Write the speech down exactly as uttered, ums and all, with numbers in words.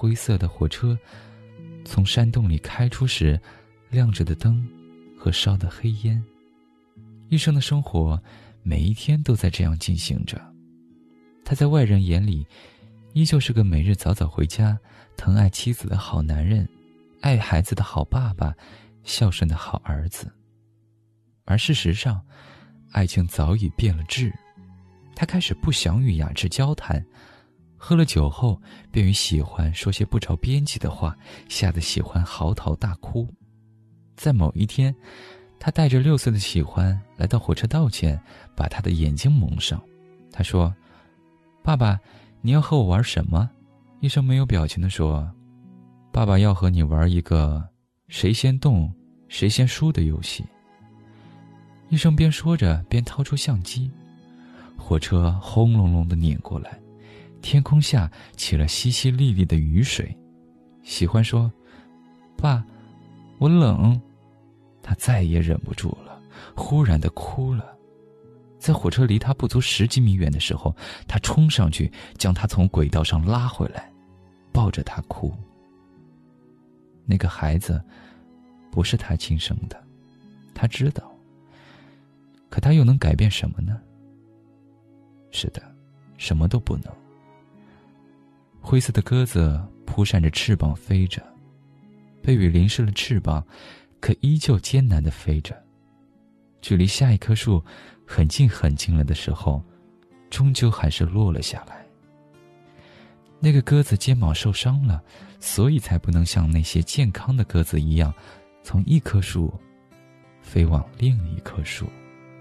灰色的火车从山洞里开出时亮着的灯和烧的黑烟。医生的生活每一天都在这样进行着。他在外人眼里依旧是个每日早早回家、疼爱妻子的好男人，爱孩子的好爸爸，孝顺的好儿子。而事实上，爱情早已变了质。他开始不想与雅致交谈，喝了酒后便于喜欢说些不着边际的话，吓得喜欢嚎啕大哭。在某一天，他带着六岁的喜欢来到火车道前，把他的眼睛蒙上。他说：爸爸，你要和我玩什么？医生没有表情地说：爸爸要和你玩一个谁先动谁先输的游戏。医生边说着边掏出相机。火车轰隆隆地碾过来，天空下起了淅淅沥沥的雨水。喜欢说：爸，我冷。他再也忍不住了，忽然地哭了。在火车离他不足十几米远的时候，他冲上去将他从轨道上拉回来，抱着他哭。那个孩子不是他亲生的，他知道，可他又能改变什么呢？是的，什么都不能。灰色的鸽子扑扇着翅膀飞着，被雨淋湿了翅膀，可依旧艰难地飞着。距离下一棵树很近很近了的时候，终究还是落了下来。那个鸽子肩膀受伤了，所以才不能像那些健康的鸽子一样，从一棵树飞往另一棵树。